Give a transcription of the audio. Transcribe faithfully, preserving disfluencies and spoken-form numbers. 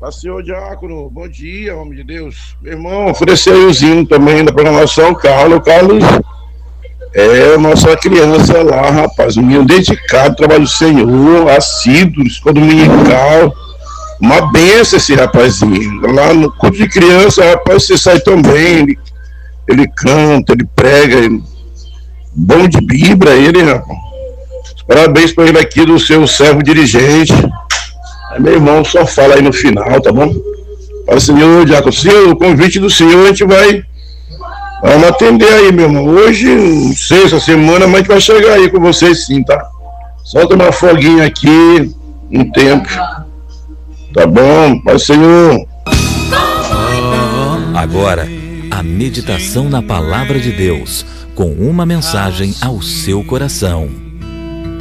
A senhor Diácono, bom dia, homem de Deus. Meu irmão, ofereceu aí o Zino também da programação, Carlos. O Carlos é a nossa criança lá, rapaz. Um menino dedicado, trabalho do Senhor, assíduo, escola dominical. Uma benção esse rapazinho. Lá no culto de criança, rapaz, você sai tão bem. Ele, ele canta, ele prega. Ele, bom de Bíblia, ele, rapaz. Parabéns para ele aqui do seu servo dirigente. Aí, meu irmão, só fala aí no final, tá bom? Fala, senhor Diácono, senhor, o convite do senhor a gente vai, vamos atender aí, meu irmão. Hoje, não sei, essa semana, mas a gente vai chegar aí com vocês sim, tá? Solta uma foguinha aqui, um tempo. Tá bom? Pai, senhor. Agora, a meditação na palavra de Deus, com uma mensagem ao seu coração.